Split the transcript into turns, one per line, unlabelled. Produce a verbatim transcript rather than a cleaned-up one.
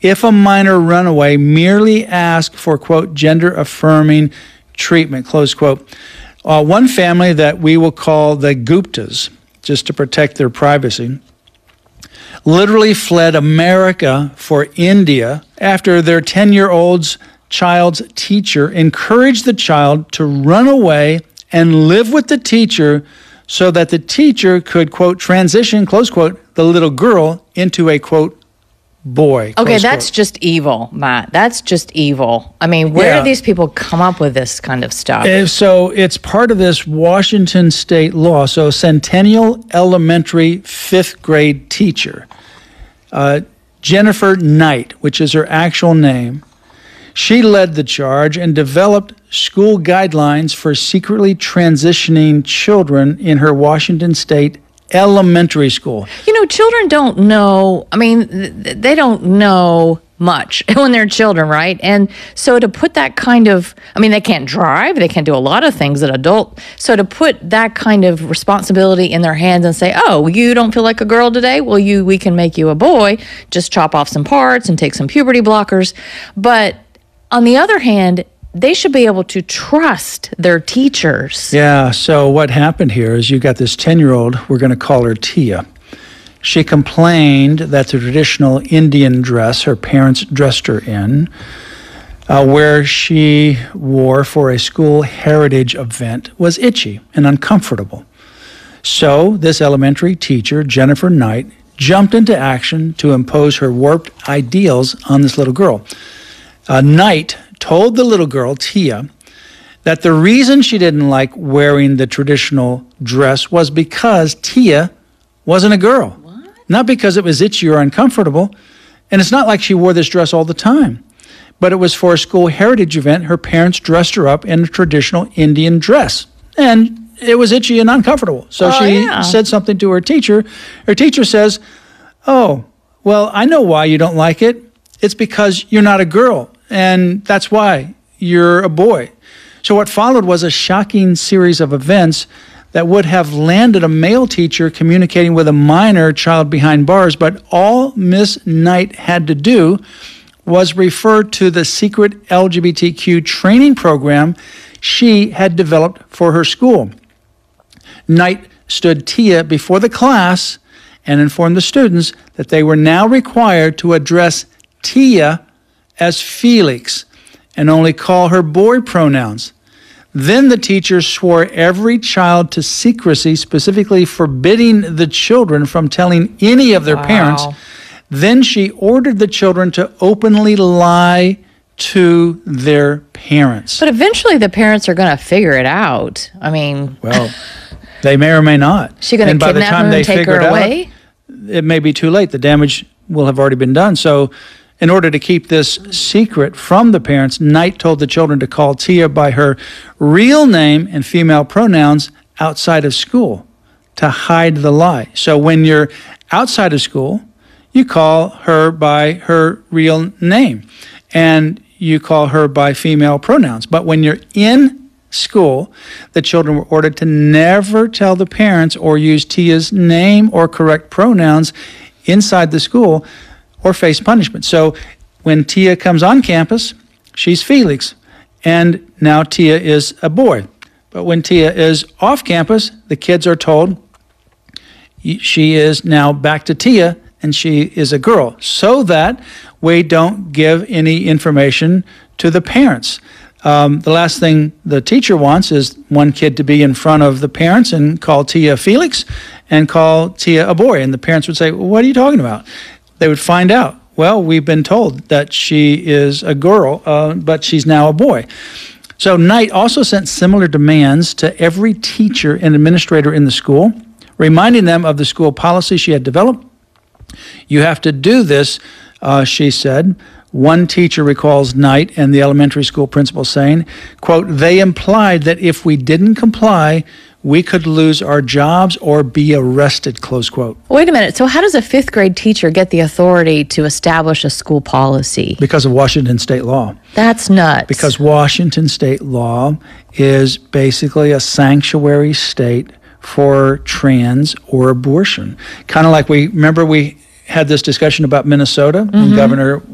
if a minor runaway merely asked for, quote, gender-affirming treatment, close quote. Uh, one family that we will call the Guptas, just to protect their privacy, literally fled America for India after their ten-year-old's child's teacher encouraged the child to run away and live with the teacher so that the teacher could, quote, transition, close quote, the little girl into a, quote, boy.
Okay, that's
quote.
just evil, Matt. That's just evil. I mean, where
Yeah.
do these people come up with this kind of stuff?
Uh, So it's part of this Washington state law. So Centennial Elementary fifth grade teacher, uh, Jennifer Knight, which is her actual name, she led the charge and developed school guidelines for secretly transitioning children in her Washington state elementary school.
You know, children don't know, I mean, th- they don't know much when they're children, right? And so to put that kind of, I mean, they can't drive, they can't do a lot of things that adult. So to put that kind of responsibility in their hands and say, oh, you don't feel like a girl today? Well, you, we can make you a boy, just chop off some parts and take some puberty blockers. But on the other hand, they should be able to trust their teachers.
Yeah, so what happened here is you got this ten-year-old, we're going to call her Tia. She complained that the traditional Indian dress her parents dressed her in, uh, where she wore for a school heritage event, was itchy and uncomfortable. So this elementary teacher, Jennifer Knight, jumped into action to impose her warped ideals on this little girl. Uh, Knight told the little girl, Tia, that the reason she didn't like wearing the traditional dress was because Tia wasn't a girl. What? Not because it was itchy or uncomfortable. And it's not like she wore this dress all the time. But it was for a school heritage event. Her parents dressed her up in a traditional Indian dress. And it was itchy and uncomfortable. So
Oh,
she
yeah.
said something to her teacher. Her teacher says, oh, well, I know why you don't like it. It's because you're not a girl. And that's why you're a boy. So what followed was a shocking series of events that would have landed a male teacher communicating with a minor child behind bars, but all Miss Knight had to do was refer to the secret L G B T Q training program she had developed for her school. Knight stood Tia before the class and informed the students that they were now required to address Tia as Felix and only call her boy pronouns. Then the teacher swore every child to secrecy, specifically forbidding the children from telling any of their
Wow.
parents. Then she ordered the children to openly lie to their parents.
But eventually the parents are going to figure it out. I mean,
Well, they may or may not.
she going
And
to
by the
kidnap
time
her
they
and take
figure
her
it out,
away?
it may be too late. The damage will have already been done. So in order to keep this secret from the parents, Knight told the children to call Tia by her real name and female pronouns outside of school to hide the lie. So when you're outside of school, you call her by her real name and you call her by female pronouns. But when you're in school, the children were ordered to never tell the parents or use Tia's name or correct pronouns inside the school or face punishment. So when Tia comes on campus, she's Felix, and now Tia is a boy. But when Tia is off campus, the kids are told she is now back to Tia, and she is a girl, so that we don't give any information to the parents. Um, the last thing the teacher wants is one kid to be in front of the parents and call Tia Felix and call Tia a boy. And the parents would say, well, what are you talking about? They would find out, well, we've been told that she is a girl, uh, but she's now a boy. So Knight also sent similar demands to every teacher and administrator in the school, reminding them of the school policy she had developed. You have to do this, uh, she said. One teacher recalls Knight and the elementary school principal saying, quote, they implied that if we didn't comply, we could lose our jobs or be arrested, close quote.
Wait a minute. So how does a fifth grade teacher get the authority to establish a school policy?
Because of Washington state law.
That's nuts.
Because Washington state law is basically a sanctuary state for trans or abortion. Kind of like we, remember we had this discussion about Minnesota, mm-hmm. and Governor